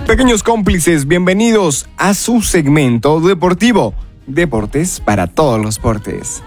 Pequeños cómplices, bienvenidos a su segmento deportivo. Deportes para todos los portes.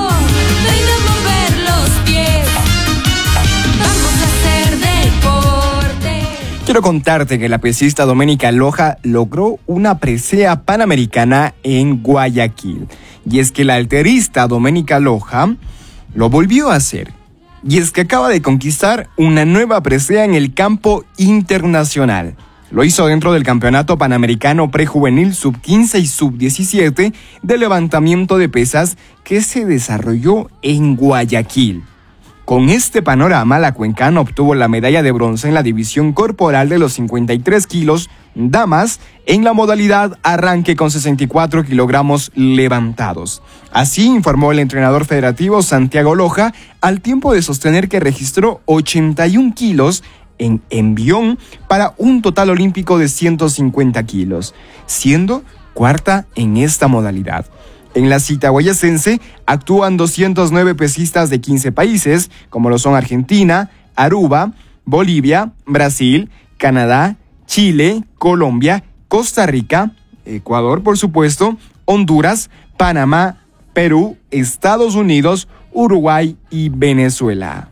Quiero contarte que la pesista Doménica Loja logró una presea panamericana en Guayaquil. Y es que la alterista Doménica Loja lo volvió a hacer. Y es que acaba de conquistar una nueva presea en el campo internacional. Lo hizo dentro del Campeonato Panamericano Prejuvenil Sub-15 y Sub-17 de levantamiento de pesas que se desarrolló en Guayaquil. Con este panorama, la cuencana obtuvo la medalla de bronce en la división corporal de los 53 kilos damas en la modalidad arranque con 64 kilogramos levantados. Así informó el entrenador federativo Santiago Loja al tiempo de sostener que registró 81 kilos en envión para un total olímpico de 150 kilos, siendo cuarta en esta modalidad. En la cita guayacense actúan 209 pesistas de 15 países, como lo son Argentina, Aruba, Bolivia, Brasil, Canadá, Chile, Colombia, Costa Rica, Ecuador, por supuesto, Honduras, Panamá, Perú, Estados Unidos, Uruguay y Venezuela.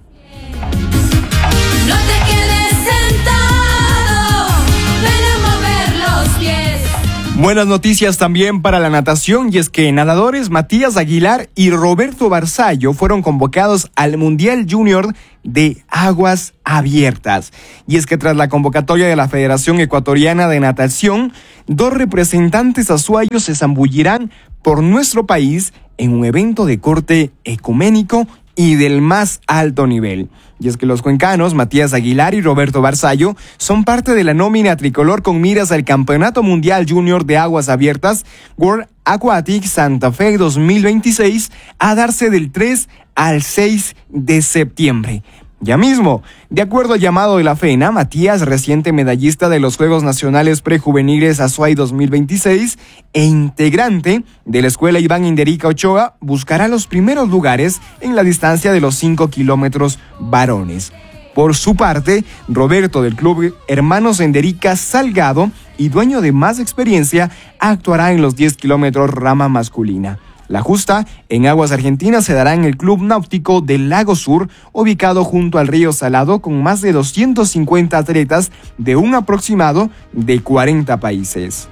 Buenas noticias también para la natación, y es que nadadores Matías Aguilar y Roberto Barzallo fueron convocados al Mundial Junior de Aguas Abiertas. Y es que tras la convocatoria de la Federación Ecuatoriana de Natación, 2 representantes azuayos se zambullirán por nuestro país en un evento de corte ecuménico y del más alto nivel. Y es que los cuencanos, Matías Aguilar y Roberto Barzallo, son parte de la nómina tricolor con miras al Campeonato Mundial Junior de Aguas Abiertas World Aquatic Santa Fe 2026 a darse del 3 al 6 de septiembre. Ya mismo, de acuerdo al llamado de la FENA, Matías, reciente medallista de los Juegos Nacionales Prejuveniles Azuay 2026 e integrante de la Escuela Iván Inderica Ochoa, buscará los primeros lugares en la distancia de los 5 kilómetros varones. Por su parte, Roberto, del Club Hermanos Enderica Salgado y dueño de más experiencia, actuará en los 10 kilómetros rama masculina. La justa en aguas argentinas se dará en el Club Náutico del Lago Sur, ubicado junto al río Salado, con más de 250 atletas de un aproximado de 40 países.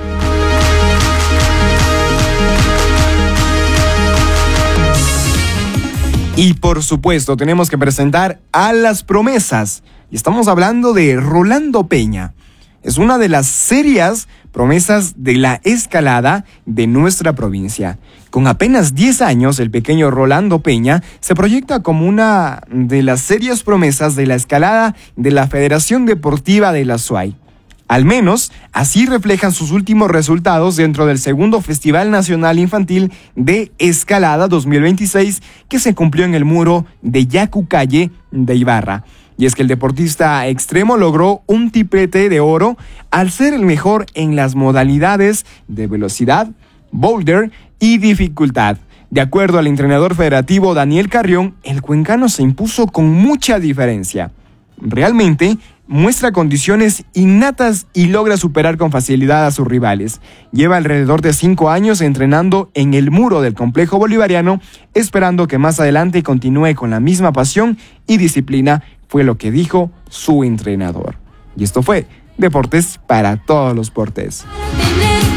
Y por supuesto tenemos que presentar a las promesas. Y estamos hablando de Rolando Peña. Es una de las serias promesas de la escalada de nuestra provincia. Con apenas 10 años, el pequeño Rolando Peña se proyecta como una de las serias promesas de la escalada de la Federación Deportiva de la Azuay. Al menos, así reflejan sus últimos resultados dentro del segundo Festival Nacional Infantil de Escalada 2026 que se cumplió en el muro de Yacucalle de Ibarra. Y es que el deportista extremo logró un triplete de oro al ser el mejor en las modalidades de velocidad, boulder y dificultad. De acuerdo al entrenador federativo Daniel Carrión, el cuencano se impuso con mucha diferencia. Realmente muestra condiciones innatas y logra superar con facilidad a sus rivales. Lleva alrededor de 5 años entrenando en el muro del complejo bolivariano, esperando que más adelante continúe con la misma pasión y disciplina, fue lo que dijo su entrenador. Y esto fue Deportes para todos los portes.